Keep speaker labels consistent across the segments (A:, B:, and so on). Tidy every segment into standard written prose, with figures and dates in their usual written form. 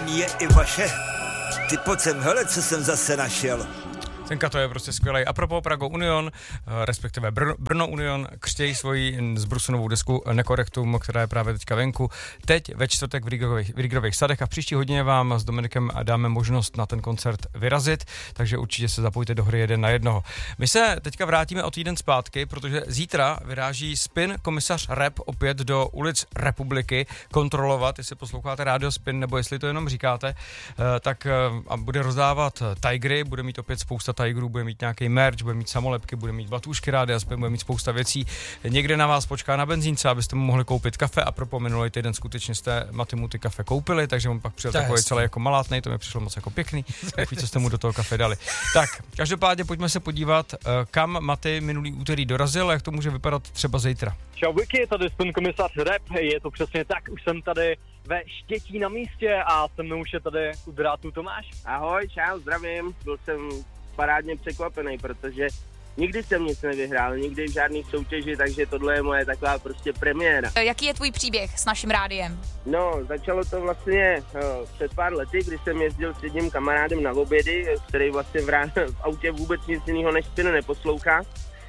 A: přání je i vaše. Ty pojď sem, hele, co jsem zase našel.
B: Tenka to je prostě skvělej. A propos Prago Union, respektive Brno Union, křtějí svoji zbrusunovou desku Nekorektum, která je právě teďka venku. Teď ve čtvrtek v Rigrových sadech a v příští hodině vám s Dominikem dáme možnost na ten koncert vyrazit, takže určitě se zapojte do hry 1-1. My se teďka vrátíme o týden zpátky, protože zítra vyráží Spin komisař Rap opět do ulic republiky kontrolovat, jestli posloucháte rádio Spin nebo jestli to jenom říkáte, tak a bude rozdávat Tigry, bude mít opět spousta Tigerů, bude mít nějaký merch, bude mít samolepky, bude mít batůžky rádia Spin, bude mít spousta věcí. Někde na vás počká na benzínce, abyste mu mohli koupit kafe a pro minulý týden skutečně jste Matimu ty kafe koupili, takže on pak přijel takový celý jako malátnej, to mi přišlo moc jako pěkný, takový, co jste mu do toho kafe dali. Tak, každopádně pojďme se podívat, kam Maty minulý úterý dorazil a jak to může vypadat třeba zítra.
C: Čau Vicky, tady Spin komisař Rap, je to přesně tak, už jsem tady ve Štětí na místě a se mnou už je tady u drátu Tomáš.
D: Ahoj, čau, zdravím, byl jsem parádně překvapený, protože nikdy jsem nic nevyhrál, nikdy v žádných soutěži, takže tohle je moje taková prostě premiéra.
E: Jaký je tvůj příběh s naším rádiem?
D: No, začalo to vlastně před pár lety, kdy jsem jezdil s jedním kamarádem na obědy, který vlastně v autě vůbec nic jiného než Spin neposlouchá.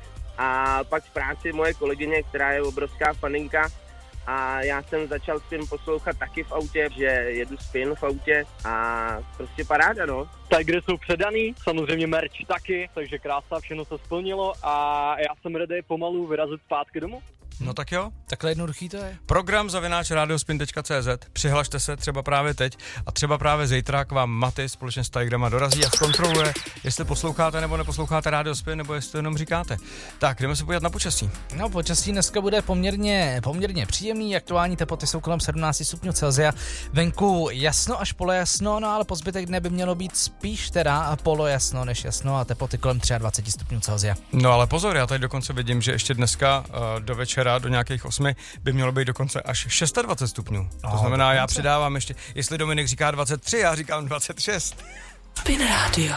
D: A pak v práci moje kolegyně, která je obrovská faninka, a já jsem začal Spin poslouchat taky v autě, že jedu Spin v autě a prostě paráda, no.
C: Tigry jsou předaný, samozřejmě merch taky, takže krása, všechno se splnilo a já jsem ready pomalu vyrazit zpátky domů.
B: No tak jo.
F: Takhle jednoduchý to je.
B: Program @radiospin.cz, přihlašte se třeba právě teď a třeba právě zítra k vám Maty společně s Tigrama dorazí a zkontroluje, jestli posloucháte nebo neposloucháte Radio Spin, nebo jestli to jenom říkáte. Tak, jdeme se podívat na počasí.
F: No, počasí dneska bude poměrně příjemný, aktuální teploty jsou kolem 17 stupňů Celsia. Venku jasno až polojasno, no ale po zbytek dne by mělo být spíš teda polojasno než jasno a teploty kolem 23 stupňů Celsia.
B: No ale pozor, já tady dokonce vidím, že ještě dneska do večera do nějakých 8 by mělo být dokonce až 26 stupňů. To znamená, já přidávám ještě, jestli Dominik říká 23, já říkám 26.
G: Spin Radio.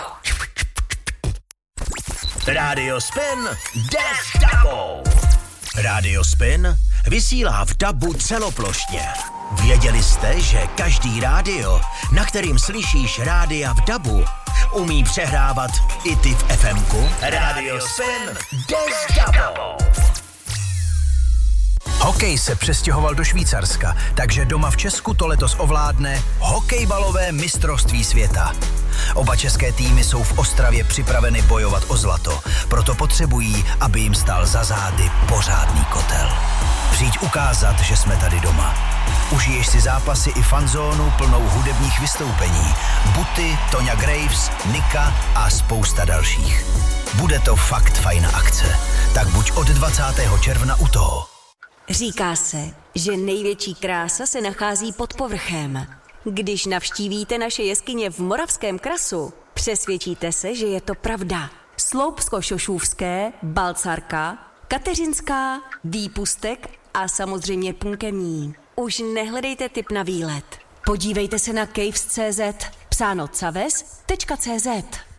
H: Radio Spin jde s dabou. Radio Spin vysílá v dabu celoplošně. Věděli jste, že každý rádio, na kterým slyšíš rádia v dabu, umí přehrávat i ty v FMku? Radio Spin jde s dabou. Hokej se přestěhoval do Švýcarska, takže doma v Česku to letos ovládne hokejbalové mistrovství světa. Oba české týmy jsou v Ostravě připraveny bojovat o zlato, proto potřebují, aby jim stál za zády pořádný kotel. Přijď ukázat, že jsme tady doma. Užiješ si zápasy i fanzónu plnou hudebních vystoupení. Buty, Toňa Graves, Nika a spousta dalších. Bude to fakt fajná akce, tak buď od 20. června u toho.
G: Říká se, že největší krása se nachází pod povrchem. Když navštívíte naše jeskyně v Moravském krasu, přesvědčíte se, že je to pravda. Sloupsko-Šošůvské, Balcarka, Kateřinská, Výpustek a samozřejmě Punkemní. Už nehledejte tip na výlet. Podívejte se na caves.cz, psáno caves.cz.